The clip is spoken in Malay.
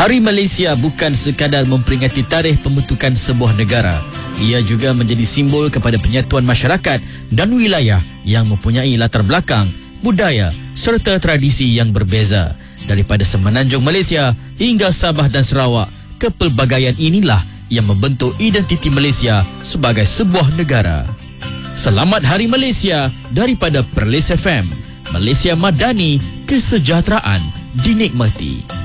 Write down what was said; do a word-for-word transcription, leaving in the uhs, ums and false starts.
Hari Malaysia bukan sekadar memperingati tarikh pembentukan sebuah negara. Ia juga menjadi simbol kepada penyatuan masyarakat dan wilayah yang mempunyai latar belakang, budaya serta tradisi yang berbeza. Daripada Semenanjung Malaysia hingga Sabah dan Sarawak, kepelbagaian inilah yang membentuk identiti Malaysia sebagai sebuah negara. Selamat Hari Malaysia daripada Perlis F M. Malaysia Madani, kesejahteraan dinikmati.